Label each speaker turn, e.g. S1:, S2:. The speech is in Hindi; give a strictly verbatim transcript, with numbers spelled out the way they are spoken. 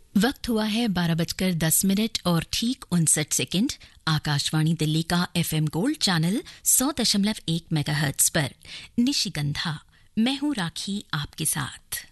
S1: वक्त हुआ है बारह बजकर दस मिनट और ठीक उनसठ सेकंड। आकाशवाणी दिल्ली का एफएम गोल्ड चैनल सौ दशमलव एक मेगाहर्ट्ज पर निशिगंधा। मैं हूं राखी आपके साथ।